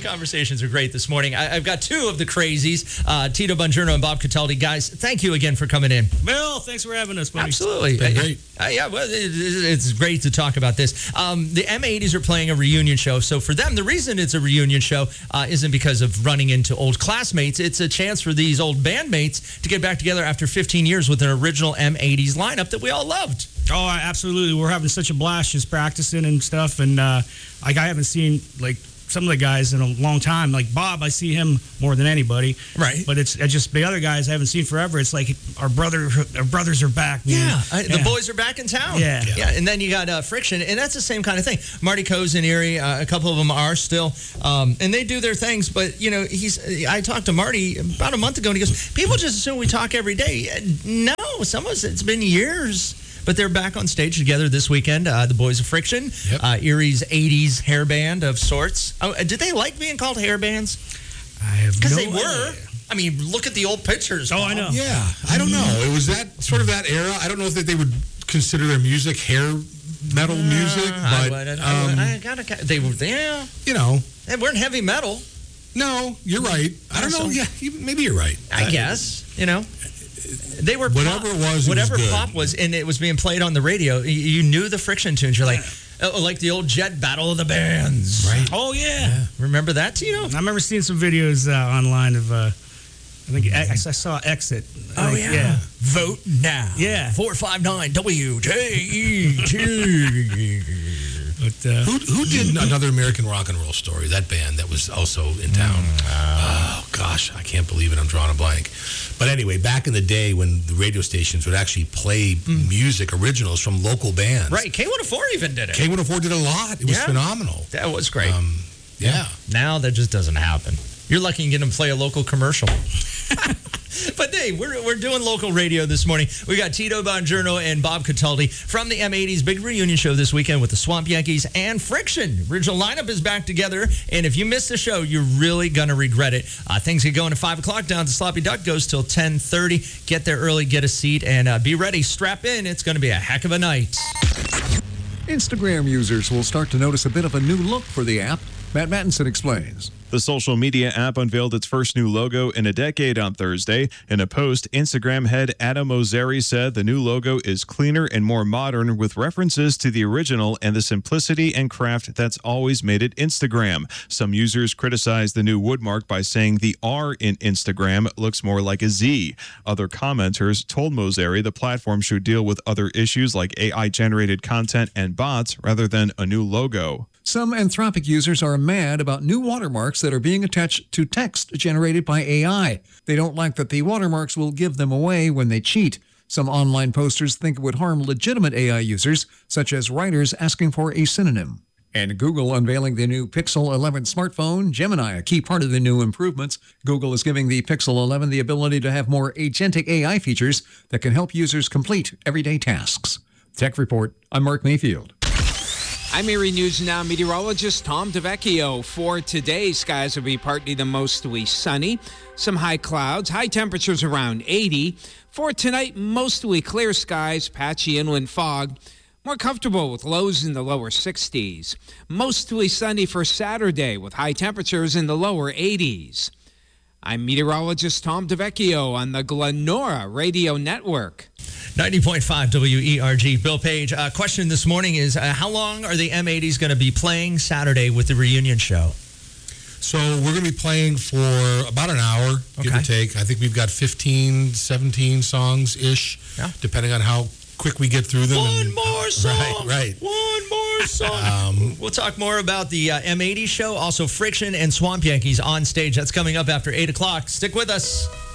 conversations are great this morning. I've got two of the crazies, Tito Bongiorno and Bob Cataldi. Guys, thank you again for coming in. Bill, thanks for having us, buddy. Absolutely. Great. Yeah, well, it's great to talk about this. The M80s are playing a reunion show. So for them, the reason it's a reunion show isn't because of running into old classmates. It's a chance for these old bandmates to get back together after 15 years with an original M80s lineup that we all loved. Oh, absolutely. We're having such a blast just practicing and stuff. And I haven't seen some of the guys in a long time. Like Bob, I see him more than anybody. Right. But it's just the other guys I haven't seen forever. It's like our brothers are back. Man. The boys are back in town. Yeah. And then you got Friction, and that's the same kind of thing. Marty Coase and Erie, a couple of them are still, and they do their things. But I talked to Marty about a month ago, and he goes, "People just assume we talk every day." No, some of us it's been years. But they're back on stage together this weekend. The Boys of Friction, Erie's 80s hair band of sorts. Oh, did they like being called hair bands? I have Because no they idea. were. I mean, look at the old pictures. Oh, I know. Yeah, I don't know. It was that sort of that era. I don't know if they would consider their music hair metal music, but they were there. They weren't heavy metal. No, you're right. I don't know. Yeah, maybe you're right. I guess they were whatever pop, it was. whatever it was good. pop was, and it was being played on the radio. You knew the Friction tunes. You're like the old Jet Battle of the Bands. Right. Oh, yeah. Remember that, Tito? I remember seeing some videos online of, I think I saw Exit. Oh, yeah. Vote now. Yeah. 459 WJET. But, Who did Another American Rock and Roll Story? That band that was also in town. Oh gosh, I can't believe it. I'm drawing a blank. But anyway, back in the day when the radio stations would actually play music originals from local bands. Right. K104 even did it. K104 did a lot. It was phenomenal. That was great. Yeah. Now that just doesn't happen. You're lucky you get them to play a local commercial. But hey, we're doing local radio this morning. We got Tito Bongiorno and Bob Cataldi from the M80s big reunion show this weekend with the Swamp Yankees and Friction. Original lineup is back together, and if you missed the show, you're really going to regret it. Things get going at 5 o'clock down to Sloppy Duck, goes till 10:30. Get there early, get a seat, and be ready. Strap in. It's going to be a heck of a night. Instagram users will start to notice a bit of a new look for the app. Matt Mattinson explains. The social media app unveiled its first new logo in a decade on Thursday. In a post, Instagram head Adam Mosseri said the new logo is cleaner and more modern with references to the original and the simplicity and craft that's always made it Instagram. Some users criticized the new woodmark by saying the R in Instagram looks more like a Z. Other commenters told Mosseri the platform should deal with other issues like AI-generated content and bots rather than a new logo. Some Anthropic users are mad about new watermarks that are being attached to text generated by AI. They don't like that the watermarks will give them away when they cheat. Some online posters think it would harm legitimate AI users, such as writers asking for a synonym. And Google unveiling the new Pixel 11 smartphone, Gemini, a key part of the new improvements. Google is giving the Pixel 11 the ability to have more agentic AI features that can help users complete everyday tasks. Tech Report, I'm Mark Mayfield. I'm Erie News Now meteorologist Tom DeVecchio. For today, skies will be partly to mostly sunny. Some high clouds, high temperatures around 80. For tonight, mostly clear skies, patchy inland fog. More comfortable with lows in the lower 60s. Mostly sunny for Saturday with high temperatures in the lower 80s. I'm meteorologist Tom DeVecchio on the Glenora Radio Network. 90.5 WERG. Bill Page, question this morning is, how long are the M80s going to be playing Saturday with the reunion show? So we're going to be playing for about an hour, give or take. I think we've got 15, 17 songs-ish, depending on how quick we get through them. One more song. Right. One more song. We'll talk more about the M80 show, also Friction and Swamp Yankees on stage. That's coming up after 8 o'clock. Stick with us.